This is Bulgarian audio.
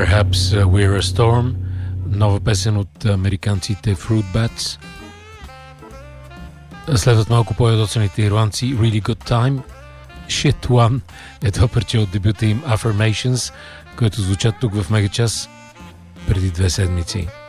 Perhaps We're a Storm, нова песен от американците Fruit Bats. Следват малко по-ядосаните ирландци Really Good Time. Shit One е това парче от дебюта им Affirmations, което звучат тук в Мегачас преди 2 седмици.